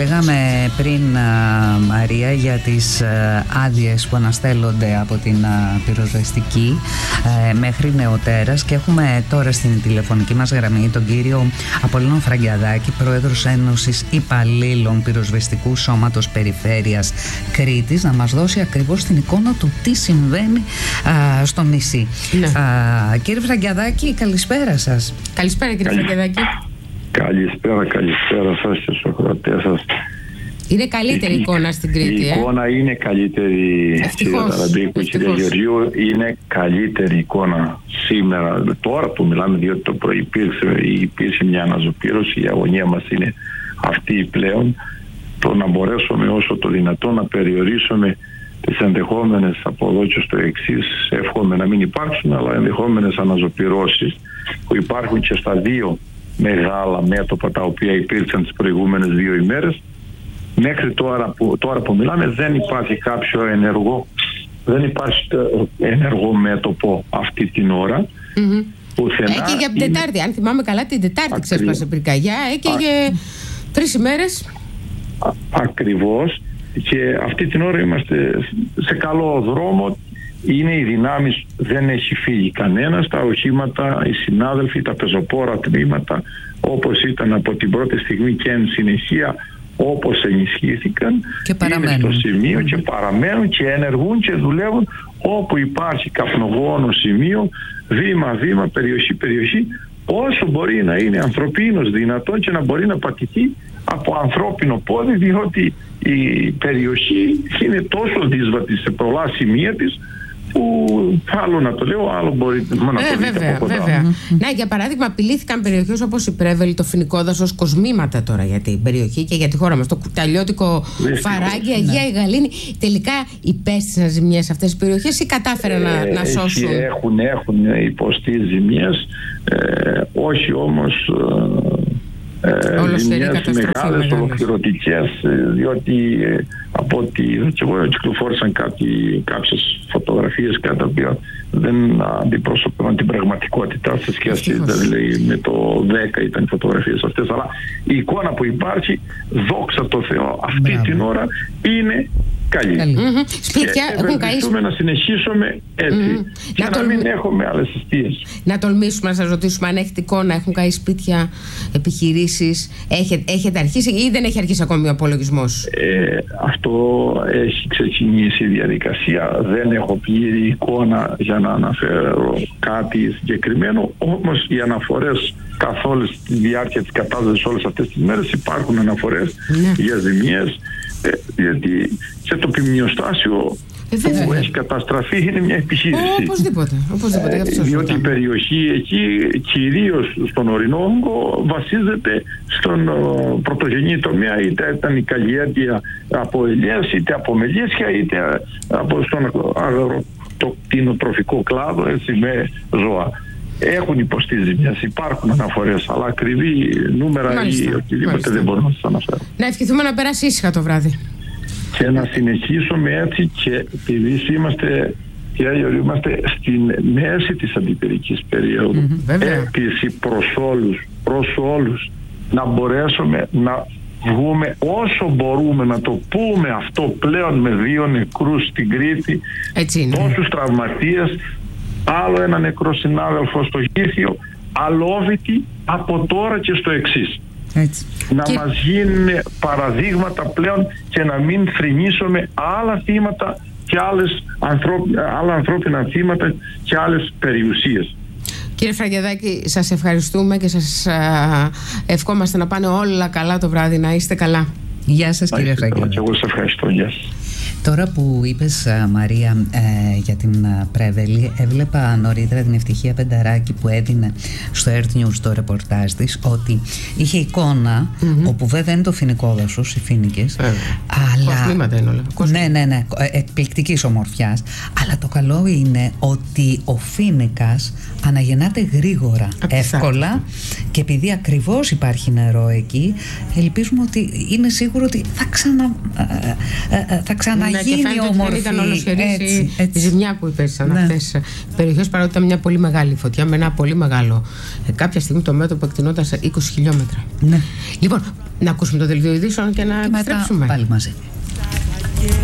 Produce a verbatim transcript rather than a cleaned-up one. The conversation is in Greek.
Λέγαμε πριν, α, Μαρία, για τις α, άδειες που αναστέλλονται από την α, πυροσβεστική α, μέχρι νεοτέρας, και έχουμε τώρα στην τηλεφωνική μας γραμμή τον κύριο Απολλώνα Φραγκιαδάκη, πρόεδρος Ένωσης Υπαλλήλων Πυροσβεστικού Σώματος Περιφέρειας Κρήτης, να μας δώσει ακριβώς την εικόνα του τι συμβαίνει α, στο νησί. Ναι. Α, κύριε Φραγκιαδάκη, καλησπέρα σας. Καλησπέρα κύριε Φραγκιαδάκη. Καλησπέρα, καλησπέρα σας και στους ακροατές σας. Είναι καλύτερη η εικόνα στην Κρήτη. Η ε? εικόνα είναι καλύτερη, κύριε Ταραμπίκου, κύριε Γεωργίου, είναι καλύτερη εικόνα σήμερα. Τώρα που μιλάμε, διότι το πρωί υπήρξε, υπήρξε μια αναζωπήρωση, η αγωνία μας είναι αυτή πλέον, το να μπορέσουμε όσο το δυνατόν να περιορίσουμε τις ενδεχόμενες από εδώ και στο εξής, εύχομαι να μην υπάρξουν, αλλά ενδεχόμενες αναζωπυρώσεις που υπάρχουν και στα δύο μεγάλα μέτωπα τα οποία υπήρξαν τις προηγούμενες δύο ημέρες. Μέχρι τώρα που, τώρα που μιλάμε δεν υπάρχει κάποιο ενεργό, δεν υπάρχει ενεργό μέτωπο αυτή την ώρα. Mm-hmm. Πουθενά έκαιγε για την είναι... Τετάρτη, αν θυμάμαι καλά, την Τετάρτη ξέσπασε πυρκαγιά, έκαιγε Α... τρεις ημέρες. Α, ακριβώς, και αυτή την ώρα είμαστε σε καλό δρόμο. Είναι οι δυνάμεις, δεν έχει φύγει κανένας, τα οχήματα, οι συνάδελφοι, τα πεζοπόρα τμήματα, όπως ήταν από την πρώτη στιγμή και εν συνεχεία, όπως ενισχύθηκαν, και είναι στο σημείο mm-hmm. και παραμένουν και ενεργούν και δουλεύουν όπου υπάρχει καπνογόνο σημείο, βήμα-βήμα, περιοχή-περιοχή, όσο μπορεί να είναι ανθρωπίνος δυνατόν και να μπορεί να πατηθεί από ανθρώπινο πόδι, διότι η περιοχή είναι τόσο δύσβατη σε πολλά σημεία της, που άλλο να το λέω, άλλο μπορεί να ε, το δείτε βέβαια, από κοντά. Βέβαια. Mm-hmm. Ναι, για παράδειγμα, απειλήθηκαν περιοχές όπως η Πρέβελη, το Φοινικό Δάσος, κοσμήματα τώρα για την περιοχή και για τη χώρα μας. Το Κουταλιώτικο, Φαράγγι, Αγία, ναι. η Γαλήνη. Τελικά υπέστησαν ζημιές σε αυτές τις περιοχές ή κατάφεραν ε, να, να σώσουν? Έχουν, έχουν υποστεί ζημιές, ε, όχι όμως ε, ζημιές μεγάλες, ολοκληρωτικές, διότι ε, από ό,τι και εγώ κυκλοφόρησαν κάποιοι, κάποιες φωτογραφίες κατά τα οποία δεν αντιπροσωπεύαν την πραγματικότητα σε σχέση δηλαδή, με το δέκα ήταν οι φωτογραφίες αυτές, αλλά η εικόνα που υπάρχει, δόξα τω Θεώ, αυτή Μπράβο. την ώρα είναι καλή. καλή. Mm-hmm. Σπίτια έχουν καεί. Να συνεχίσουμε έτσι mm-hmm. και να, να τολ... μην έχουμε άλλες αιστείες. Να τολμήσουμε να σας ρωτήσουμε αν έχετε εικόνα, έχουν καεί σπίτια, επιχειρήσεις, έχετε, έχετε αρχίσει ή δεν έχει αρχίσει ακόμη ο απολογισμός? Ε, αυτό έχει ξεκινήσει η διαδικασία, δεν έχω πλήρη εικόνα για να αναφέρω κάτι συγκεκριμένο, όμως οι αναφορές καθ' όλη τη διάρκεια της κατάστασης όλες αυτές τις μέρες υπάρχουν αναφορές ναι. για ζημιές, ε, γιατί σε το ποιμνιοστάσιο ε, που έχει καταστραφεί είναι μια επιχείρηση. Ε, οπωσδήποτε, οπωσδήποτε, ε, διότι η περιοχή εκεί, κυρίως στον Ορεινόγκο, βασίζεται στον ο, πρωτογενή τομέα, είτε ήταν η καλλιέργεια από ελιές, είτε από μελίσια, είτε από στον αγροτοκτηνοτροφικό κλάδο, έτσι, με ζώα. Έχουν υποστεί ζημιές, υπάρχουν αναφορές, αλλά ακριβή νούμερα μάλιστα, ή οτιδήποτε μάλιστα. δεν μπορούμε να σας αναφέρω. Να ευχηθούμε να περάσει ήσυχα το βράδυ. Και να συνεχίσουμε έτσι, και επειδή είμαστε, είμαστε στην μέση της αντιπυρικής περίοδου, mm-hmm, έκκληση προς όλους, προς όλους να μπορέσουμε να βγούμε όσο μπορούμε, να το πούμε αυτό πλέον, με δύο νεκρούς στην Κρήτη, τόσους τραυματίες, άλλο ένα νεκρό συνάδελφο στο Γήθιο, αλόβητη από τώρα και στο εξής. Έτσι. Να και... μας γίνουν παραδείγματα πλέον και να μην θρηνήσουμε άλλα θύματα και άλλες ανθρώπι... άλλα ανθρώπινα θύματα και άλλες περιουσίες. Κύριε Φραγκιαδάκη, σας ευχαριστούμε και σας α, ευχόμαστε να πάνε όλα καλά το βράδυ, να είστε καλά. Γεια σας, κύριε Φραγκιαδάκη. Και εγώ σας ευχαριστώ, γεια σας. Τώρα που είπες, Μαρία, ε, για την Πρέβελη, έβλεπα νωρίτερα την Ευτυχία Πενταράκη που έδινε στο Earth News το ρεπορτάζ της, ότι είχε εικόνα, mm-hmm. όπου βέβαια είναι το Φοινικό Δάσος, οι Φοίνικες, ε, αλλά... Κοσμήματα είναι όλα. Ναι, ναι, ναι, εκπληκτικής ομορφιάς, αλλά το καλό είναι ότι ο Φοίνικας αναγεννάται γρήγορα, εύκολα, Και επειδή ακριβώς υπάρχει νερό εκεί, ελπίζουμε ότι είναι σίγουρο ότι θα, ξανα, θα ξαναγίνει ναι, όμορφη. Δεν ήταν ολοσχερής η ζημιά που υπέστησαν ναι. αυτές οι περιοχές, παρότι ήταν μια πολύ μεγάλη φωτιά με ένα πολύ μεγάλο. Ε, κάποια στιγμή το μέτωπο εκτινόταν σε είκοσι χιλιόμετρα. Ναι. Λοιπόν, να ακούσουμε το δελτίο ειδήσεων και να και επιστρέψουμε. Μετά πάλι μαζί.